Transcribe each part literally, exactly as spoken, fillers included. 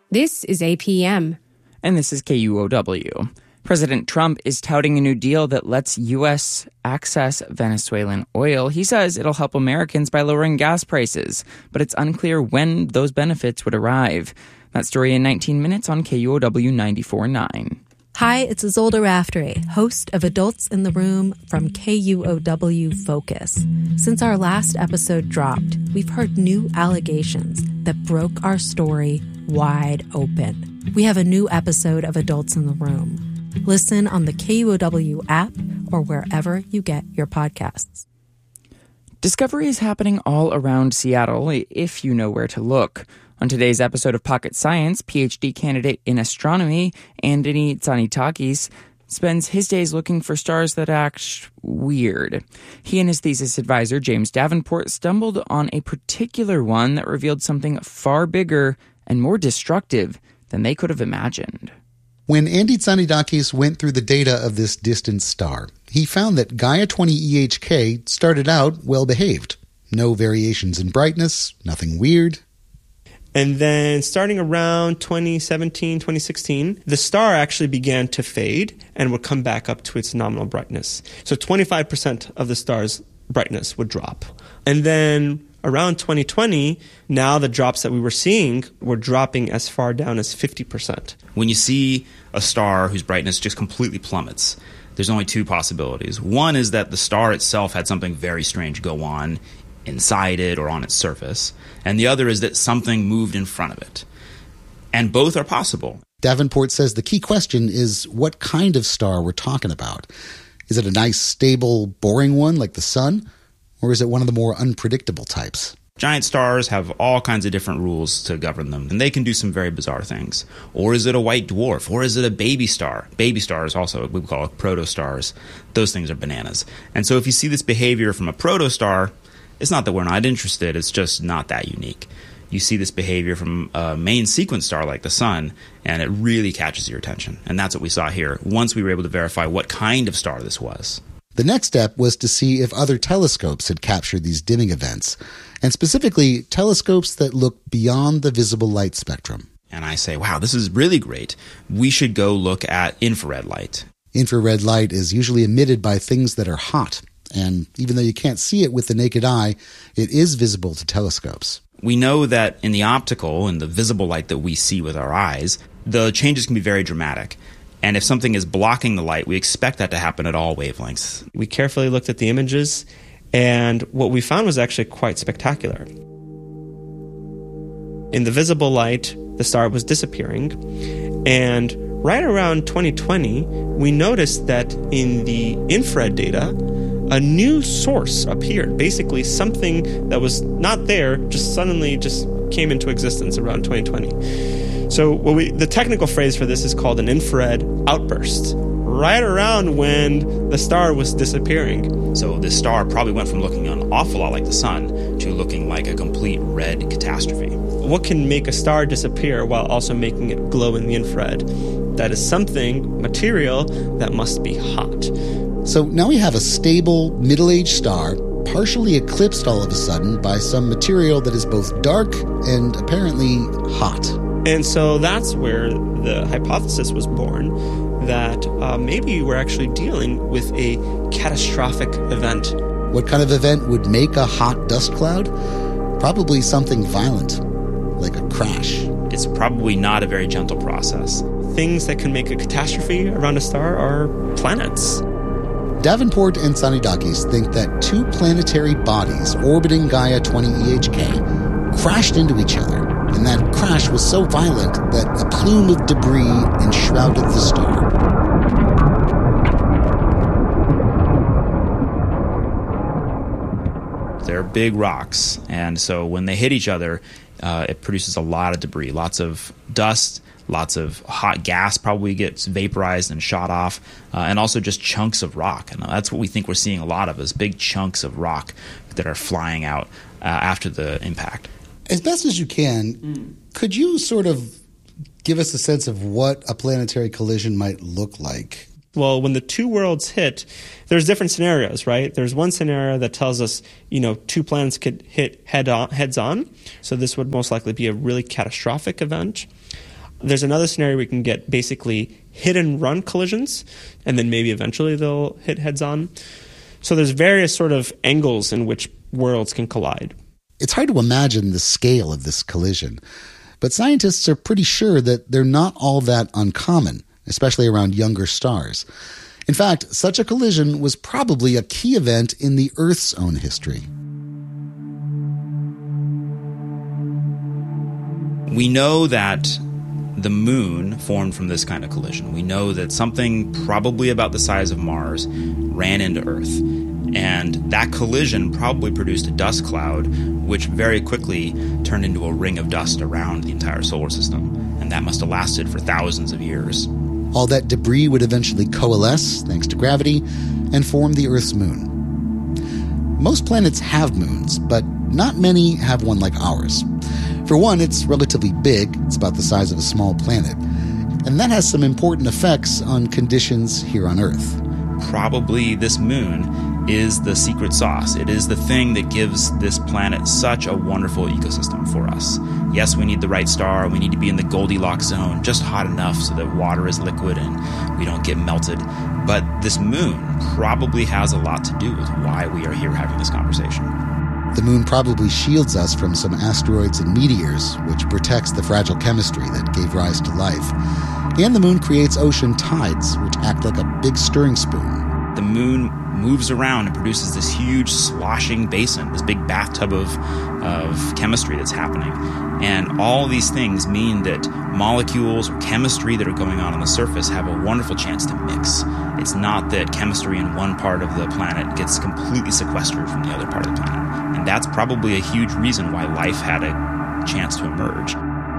This is A P M. And this is K U O W. President Trump is touting a new deal that lets U S access Venezuelan oil. He says it'll help Americans by lowering gas prices, but it's unclear when those benefits would arrive. That story in nineteen minutes on K U O W ninety-four point nine. Hi, it's Isolde Raftery, host of Adults in the Room from K U O W Focus. Since our last episode dropped, we've heard new allegations that broke our story wide open. We have a new episode of Adults in the Room. Listen on the K U O W app or wherever you get your podcasts. Discovery is happening all around Seattle, if you know where to look. On today's episode of Pocket Science, P H D candidate in astronomy, Andini Tsanitakis, spends his days looking for stars that act weird. He and his thesis advisor, James Davenport, stumbled on a particular one that revealed something far bigger and more destructive than they could have imagined. When Andy Tsanitakis went through the data of this distant star, he found that Gaia twenty E H K started out well-behaved. No variations in brightness, nothing weird. And then starting around twenty seventeen, twenty sixteen, the star actually began to fade and would come back up to its nominal brightness. So twenty-five percent of the star's brightness would drop. And then around twenty twenty, now the drops that we were seeing were dropping as far down as fifty percent. When you see a star whose brightness just completely plummets, there's only two possibilities. One is that the star itself had something very strange go on inside it or on its surface, and the other is that something moved in front of it. And both are possible. Davenport says the key question is what kind of star we're talking about. Is it a nice, stable, boring one like the sun? Or is it one of the more unpredictable types? Giant stars have all kinds of different rules to govern them, and they can do some very bizarre things. Or is it a white dwarf? Or is it a baby star? Baby stars also, we call it protostars. Those things are bananas. And so if you see this behavior from a protostar, it's not that we're not interested, it's just not that unique. You see this behavior from a main sequence star like the sun, and it really catches your attention. And that's what we saw here, once we were able to verify what kind of star this was. The next step was to see if other telescopes had captured these dimming events, and specifically telescopes that look beyond the visible light spectrum. And I say, wow, this is really great. We should go look at infrared light. Infrared light is usually emitted by things that are hot. And even though you can't see it with the naked eye, it is visible to telescopes. We know that in the optical and the visible light that we see with our eyes, the changes can be very dramatic. And if something is blocking the light, we expect that to happen at all wavelengths. We carefully looked at the images, and what we found was actually quite spectacular. In the visible light, the star was disappearing, and right around twenty twenty, we noticed that in the infrared data, a new source appeared. Basically, something that was not there just suddenly just came into existence around twenty twenty. So what we, the technical phrase for this is called an infrared outburst, right around when the star was disappearing. So the star probably went from looking an awful lot like the sun to looking like a complete red catastrophe. What can make a star disappear while also making it glow in the infrared? That is something, material, that must be hot. So now we have a stable, middle-aged star partially eclipsed all of a sudden by some material that is both dark and apparently hot. And so that's where the hypothesis was born that uh, maybe we're actually dealing with a catastrophic event. What kind of event would make a hot dust cloud? Probably something violent, like a crash. It's probably not a very gentle process. Things that can make a catastrophe around a star are planets. Davenport and Tsanitakis think that two planetary bodies orbiting Gaia twenty E H K crashed into each other, and that crash was so violent that a plume of debris enshrouded the star. They're big rocks, and so when they hit each other, uh, it produces a lot of debris, lots of dust, lots of hot gas probably gets vaporized and shot off, uh, and also just chunks of rock. And that's what we think we're seeing a lot of, is big chunks of rock that are flying out uh, after the impact. As best as you can, mm. could you sort of give us a sense of what a planetary collision might look like? Well, when the two worlds hit, there's different scenarios, right? There's one scenario that tells us, you know, two planets could hit head on, heads on. So this would most likely be a really catastrophic event. There's another scenario we can get basically hit-and-run collisions, and then maybe eventually they'll hit heads-on. So there's various sort of angles in which worlds can collide. It's hard to imagine the scale of this collision, but scientists are pretty sure that they're not all that uncommon, especially around younger stars. In fact, such a collision was probably a key event in the Earth's own history. We know that the moon formed from this kind of collision. We know that something probably about the size of Mars ran into Earth. And that collision probably produced a dust cloud, which very quickly turned into a ring of dust around the entire solar system. And that must have lasted for thousands of years. All that debris would eventually coalesce, thanks to gravity, and form the Earth's moon. Most planets have moons, but not many have one like ours. For one, it's relatively big. It's about the size of a small planet. And that has some important effects on conditions here on Earth. Probably this moon is the secret sauce. It is the thing that gives this planet such a wonderful ecosystem for us. Yes, we need the right star. We need to be in the Goldilocks zone, just hot enough so that water is liquid and we don't get melted. But this moon probably has a lot to do with why we are here having this conversation. The moon probably shields us from some asteroids and meteors, which protects the fragile chemistry that gave rise to life. And the moon creates ocean tides, which act like a big stirring spoon. The moon moves around and produces this huge sloshing basin, this big bathtub of, of chemistry that's happening. And all these things mean that molecules or chemistry that are going on on the surface have a wonderful chance to mix. It's not that chemistry in one part of the planet gets completely sequestered from the other part of the planet. And that's probably a huge reason why life had a chance to emerge.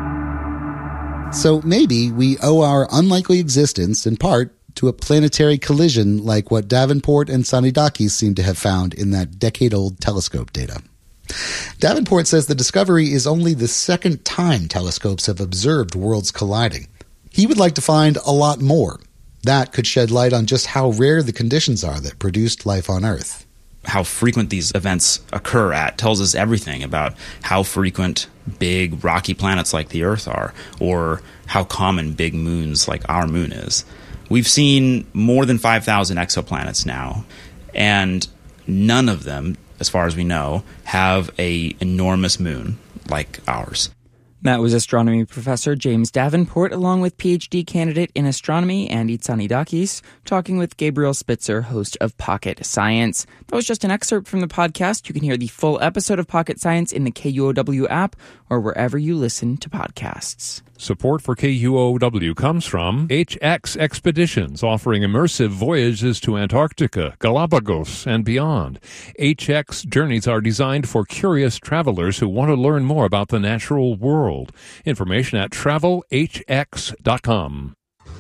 So maybe we owe our unlikely existence, in part, to a planetary collision like what Davenport and Tsanidakis seem to have found in that decade-old telescope data. Davenport says the discovery is only the second time telescopes have observed worlds colliding. He would like to find a lot more. That could shed light on just how rare the conditions are that produced life on Earth. How frequent these events occur at tells us everything about how frequent big rocky planets like the Earth are, or how common big moons like our moon is. We've seen more than five thousand exoplanets now, and none of them, as far as we know, have an enormous moon like ours. That was astronomy professor James Davenport, along with PhD candidate in astronomy Andy Tsanidakis, talking with Gabriel Spitzer, host of Pocket Science. That was just an excerpt from the podcast. You can hear the full episode of Pocket Science in the K U O W app or wherever you listen to podcasts. Support for K U O W comes from H X Expeditions, offering immersive voyages to Antarctica, Galapagos, and beyond. H X journeys are designed for curious travelers who want to learn more about the natural world. Information at travel h x dot com.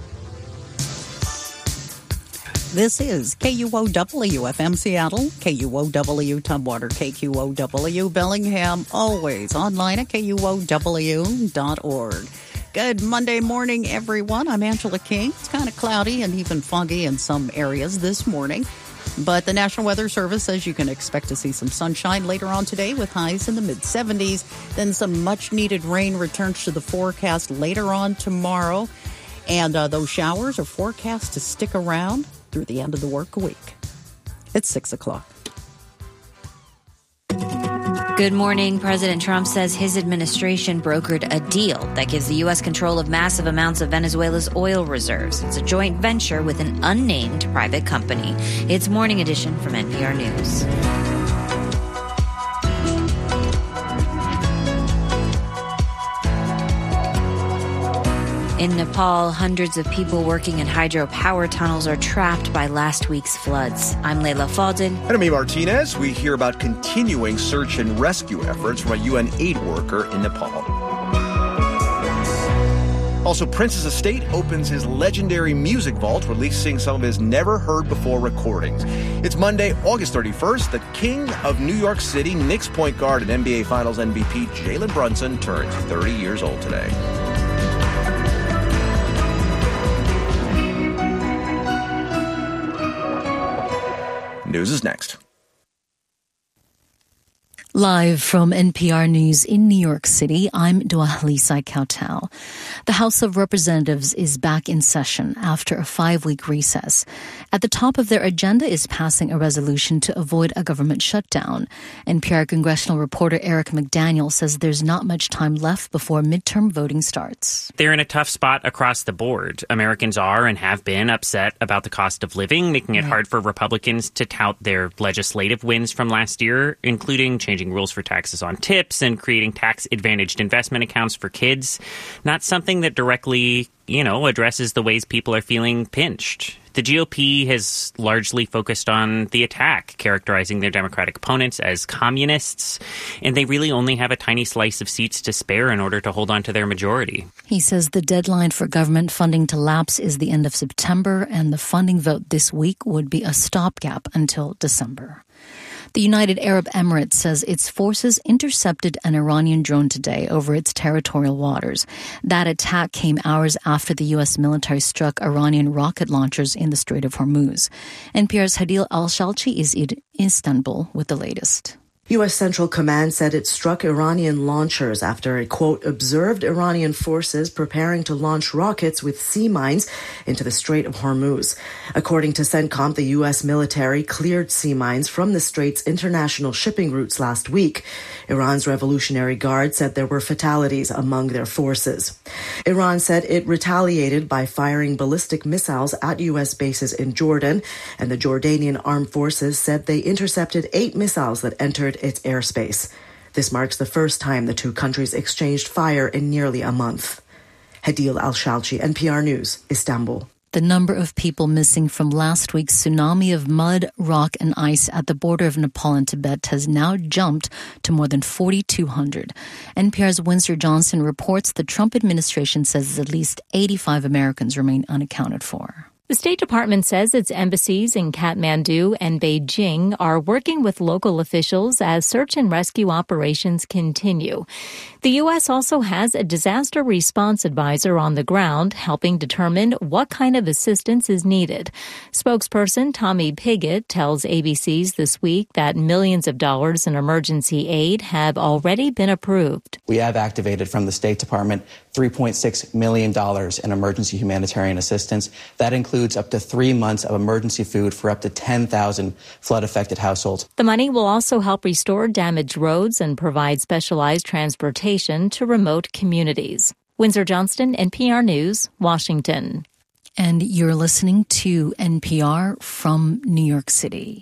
This is K U O W F M Seattle, K U O W Tumwater, K Q O W Bellingham, always online at K U O W dot org. Good Monday morning, everyone. I'm Angela King. It's kind of cloudy and even foggy in some areas this morning, but the National Weather Service says you can expect to see some sunshine later on today with highs in the mid seventies. Then some much-needed rain returns to the forecast later on tomorrow, and uh, those showers are forecast to stick around through the end of the work week. It's six o'clock. Good morning. President Trump says his administration brokered a deal that gives the U S control of massive amounts of Venezuela's oil reserves. It's a joint venture with an unnamed private company. It's Morning Edition from N P R News. In Nepal, hundreds of people working in hydropower tunnels are trapped by last week's floods. I'm Leila Fadel. And I'm E. Martinez. We hear about continuing search and rescue efforts from a U N aid worker in Nepal. Also, Prince's estate opens his legendary music vault, releasing some of his never-heard-before recordings. It's Monday, August thirty-first. The king of New York City, Knicks point guard and N B A Finals M V P Jalen Brunson turns thirty years old today. News is next. Live from N P R News in New York City, I'm Dua Lisa Kautal. The House of Representatives is back in session after a five-week recess. At the top of their agenda is passing a resolution to avoid a government shutdown. N P R congressional reporter Eric McDaniel says there's not much time left before midterm voting starts. They're in a tough spot across the board. Americans are and have been upset about the cost of living, making it Right. hard for Republicans to tout their legislative wins from last year, including changing rules for taxes on tips and creating tax-advantaged investment accounts for kids. Not something that directly, you know, addresses the ways people are feeling pinched. The G O P has largely focused on the attack, characterizing their Democratic opponents as communists, and they really only have a tiny slice of seats to spare in order to hold on to their majority. He says the deadline for government funding to lapse is the end of September, and the funding vote this week would be a stopgap until December. The United Arab Emirates says its forces intercepted an Iranian drone today over its territorial waters. That attack came hours after the U S military struck Iranian rocket launchers in the Strait of Hormuz. N P R's Hadil Al-Shalchi is in Istanbul with the latest. U S Central Command said it struck Iranian launchers after it, quote, observed Iranian forces preparing to launch rockets with sea mines into the Strait of Hormuz. According to CENTCOM, the U S military cleared sea mines from the Strait's international shipping routes last week. Iran's Revolutionary Guard said there were fatalities among their forces. Iran said it retaliated by firing ballistic missiles at U S bases in Jordan, and the Jordanian armed forces said they intercepted eight missiles that entered its airspace. This marks the first time the two countries exchanged fire in nearly a month. Hadil Al-Shalchi, N P R News, Istanbul. The number of people missing from last week's tsunami of mud, rock, and ice at the border of Nepal and Tibet has now jumped to more than forty-two hundred. N P R's Windsor Johnson reports the Trump administration says at least eighty-five Americans remain unaccounted for. The State Department says its embassies in Kathmandu and Beijing are working with local officials as search and rescue operations continue. The U S also has a disaster response advisor on the ground helping determine what kind of assistance is needed. Spokesperson Tommy Pigott tells A B C's This Week that millions of dollars in emergency aid have already been approved. We have activated from the State Department three point six million dollars in emergency humanitarian assistance. That includes up to three months of emergency food for up to ten thousand flood-affected households. The money will also help restore damaged roads and provide specialized transportation to remote communities. Windsor Johnston, N P R News, Washington. And you're listening to N P R from New York City.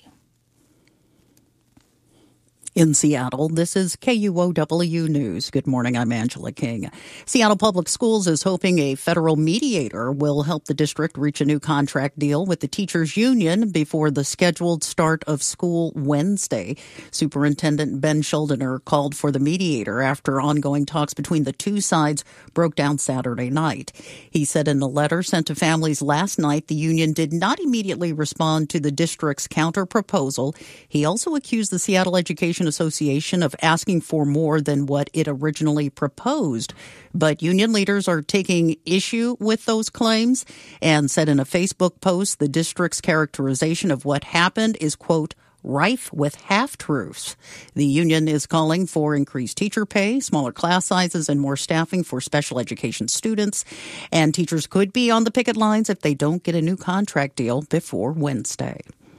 In Seattle, this is K U O W News. Good morning, I'm Angela King. Seattle Public Schools is hoping a federal mediator will help the district reach a new contract deal with the teachers' union before the scheduled start of school Wednesday. Superintendent Ben Schuldiner called for the mediator after ongoing talks between the two sides broke down Saturday night. He said in a letter sent to families last night, the union did not immediately respond to the district's counter-proposal. He also accused the Seattle Education Association of asking for more than what it originally proposed. But union leaders are taking issue with those claims and said in a Facebook post the district's characterization of what happened is, quote, rife with half-truths. The union is calling for increased teacher pay, smaller class sizes, and more staffing for special education students. And teachers could be on the picket lines if they don't get a new contract deal before Wednesday.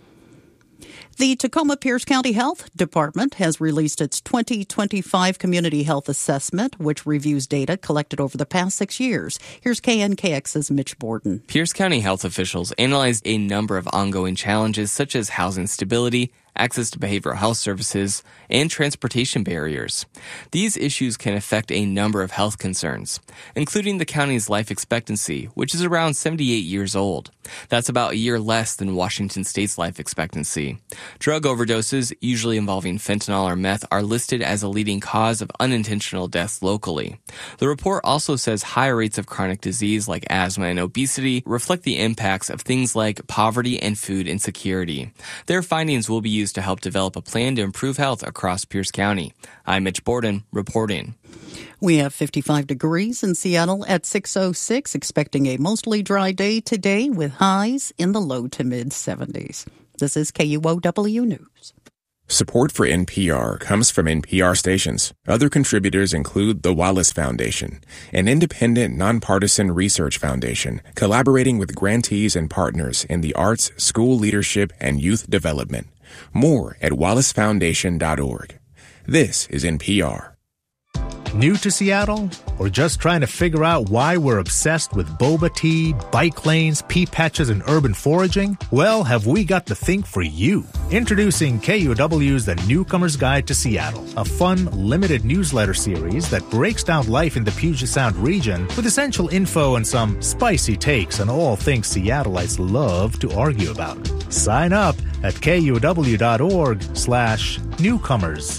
The Tacoma Pierce County Health Department has released its twenty twenty-five Community Health Assessment, which reviews data collected over the past six years. Here's K N K X's Mitch Borden. Pierce County health officials analyzed a number of ongoing challenges such as housing stability, access to behavioral health services, and transportation barriers. These issues can affect a number of health concerns, including the county's life expectancy, which is around seventy-eight years old. That's about a year less than Washington State's life expectancy. Drug overdoses, usually involving fentanyl or meth, are listed as a leading cause of unintentional deaths locally. The report also says higher rates of chronic disease like asthma and obesity reflect the impacts of things like poverty and food insecurity. Their findings will be used to help develop a plan to improve health across Pierce County. I'm Mitch Borden, reporting. We have fifty-five degrees in Seattle at six oh six, expecting a mostly dry day today with highs in the low to mid seventies. This is K U O W News. Support for N P R comes from N P R stations. Other contributors include the Wallace Foundation, an independent, nonpartisan research foundation collaborating with grantees and partners in the arts, school leadership, and youth development. More at wallace foundation dot org. This is N P R. New to Seattle? Or just trying to figure out why we're obsessed with boba tea, bike lanes, pea patches, and urban foraging? Well, have we got the thing for you. Introducing K U O W's The Newcomer's Guide to Seattle, a fun, limited newsletter series that breaks down life in the Puget Sound region with essential info and some spicy takes on all things Seattleites love to argue about. Sign up at kuow.org slash newcomers.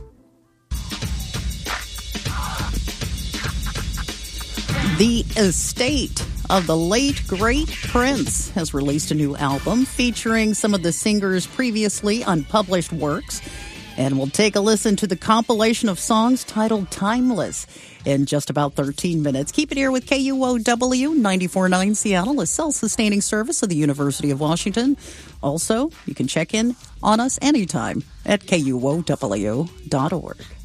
The estate of the late, great Prince has released a new album featuring some of the singer's previously unpublished works. And we'll take a listen to the compilation of songs titled Timeless in just about thirteen minutes. Keep it here with K U O W ninety-four point nine Seattle, a self-sustaining service of the University of Washington. Also, you can check in on us anytime at K U O W dot org.